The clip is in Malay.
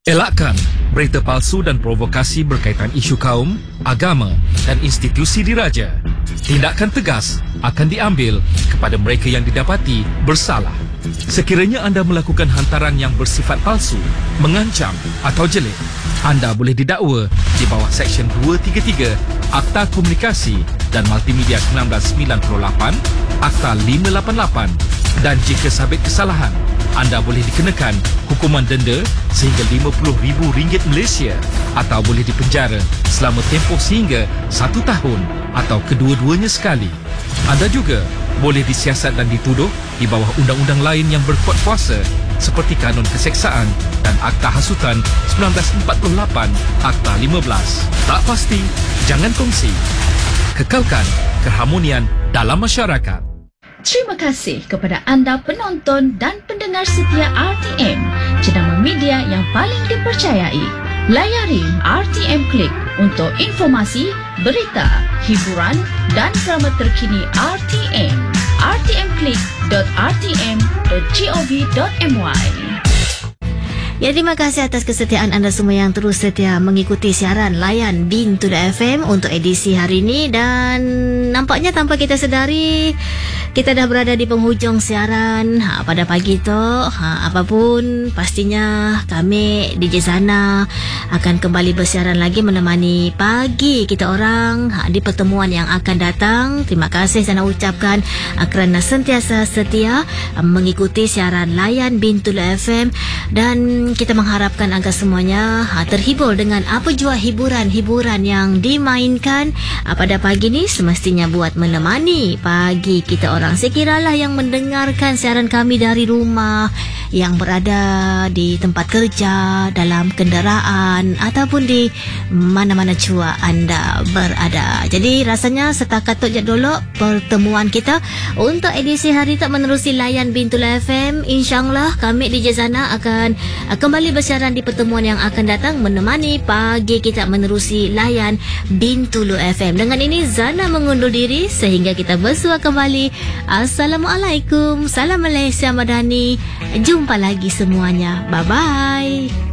Elakkan berita palsu dan provokasi berkaitan isu kaum, agama dan institusi diraja. Tindakan tegas akan diambil kepada mereka yang didapati bersalah. Sekiranya anda melakukan hantaran yang bersifat palsu, mengancam atau jelek, anda boleh didakwa di bawah Seksyen 233 Akta Komunikasi dan Multimedia 1998, Akta 588, dan jika sabit kesalahan, anda boleh dikenakan hukuman denda sehingga RM50,000 Malaysia atau boleh dipenjara selama tempoh sehingga 1 tahun atau kedua-duanya sekali. Anda juga boleh disiasat dan dituduh di bawah undang-undang lain yang berkuat kuasa seperti Kanun Keseksaan dan Akta Hasutan 1948, Akta 15. Tak pasti, jangan kongsi. Kekalkan keharmonian dalam masyarakat. Terima kasih kepada anda penonton dan pendengar setia RTM, jenama media yang paling dipercayai. Layari RTM Klik untuk informasi, berita, hiburan dan drama terkini RTM. rtmklik.rtm.gov.my. Ya, terima kasih atas kesetiaan anda semua yang terus setia mengikuti siaran Layan Bintul FM untuk edisi hari ini. Dan nampaknya tanpa kita sedari, kita dah berada di penghujung siaran pada pagi tu. Apapun, pastinya kami DJ Zana akan kembali bersiaran lagi menemani pagi kita orang di pertemuan yang akan datang. Terima kasih Zana ucapkan kerana sentiasa setia mengikuti siaran Layan Bintul FM. Dan kita mengharapkan agar semuanya terhibur dengan apa jua hiburan-hiburan yang dimainkan pada pagi ni, semestinya buat menemani pagi kita orang. Sekiralah yang mendengarkan siaran kami dari rumah, yang berada di tempat kerja, dalam kenderaan ataupun di mana-mana jua anda berada. Jadi rasanya setakat tu je dulu pertemuan kita untuk edisi hari tak menerusi Layan Bintul FM. InsyaAllah kami DJ Zana akan kembali bersiaran di pertemuan yang akan datang menemani pagi kita menerusi Layan Bintul FM. Dengan ini Zana mengundur diri sehingga kita bersua kembali. Assalamualaikum, salam Malaysia Madani. Jumpa lagi semuanya. Bye-bye.